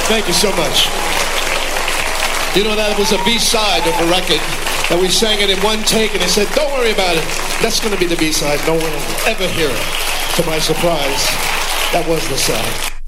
Thank you so much. You know, that was a B-side of a record that we sang it in one take, and they said, don't worry about it. That's going to be the B-side. No one will ever hear it. To my surprise, that was the side.